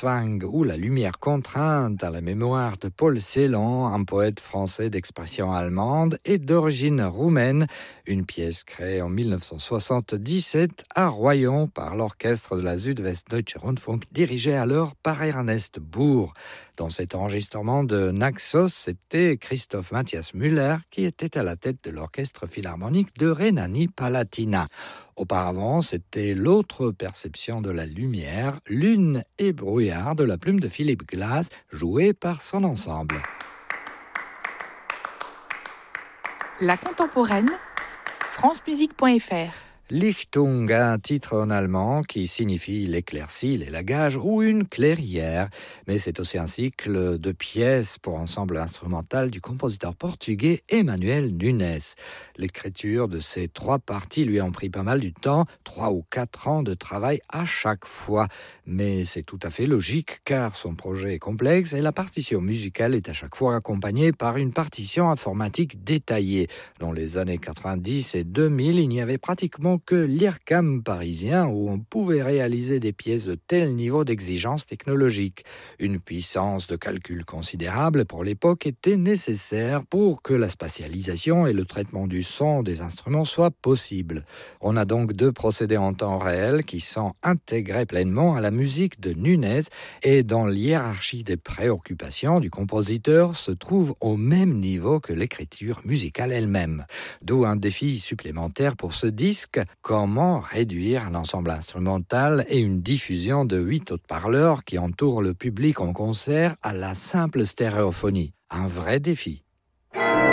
Zugzwang ou La lumière contrainte à la mémoire de Paul Celan, un poète français d'expression allemande et d'origine roumaine. Une pièce créée en 1977 à Royan par l'orchestre de la Südwestdeutsche Rundfunk, dirigé alors par Ernest Bourg. Dans cet enregistrement de Naxos, c'était Christoph Matthias Müller qui était à la tête de l'orchestre philharmonique de Rhénanie-Palatinat. Auparavant, c'était l'autre perception de la lumière, Lune et brouillard de la plume de Philippe Glass, jouée par son ensemble. La contemporaine, francemusique.fr. Lichtung, un titre en allemand qui signifie l'éclaircie, l'élagage ou une clairière. Mais c'est aussi un cycle de pièces pour ensemble instrumental du compositeur portugais Emmanuel Nunes. L'écriture de ces 3 parties lui a pris pas mal du temps, 3 ou 4 ans de travail à chaque fois. Mais c'est tout à fait logique car son projet est complexe et la partition musicale est à chaque fois accompagnée par une partition informatique détaillée. Dans les années 90 et 2000, il n'y avait pratiquement que l'IRCAM parisien où on pouvait réaliser des pièces de tel niveau d'exigence technologique. Une puissance de calcul considérable pour l'époque était nécessaire pour que la spatialisation et le traitement du son des instruments soient possibles. On a donc 2 procédés en temps réel qui sont intégrés pleinement à la musique de Nunes et dans l'hiérarchie des préoccupations du compositeur se trouve au même niveau que l'écriture musicale elle-même. D'où un défi supplémentaire pour ce disque. Comment réduire un ensemble instrumental et une diffusion de 8 haut-parleurs qui entourent le public en concert à la simple stéréophonie? Un vrai défi.